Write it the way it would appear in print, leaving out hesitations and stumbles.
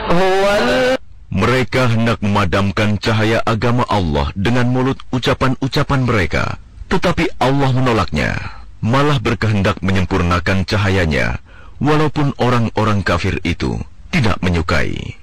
Mereka hendak memadamkan cahaya agama Allah dengan mulut ucapan-ucapan mereka, tetapi Allah menolaknya, malah berkehendak menyempurnakan cahayanya, walaupun orang-orang kafir itu tidak menyukai.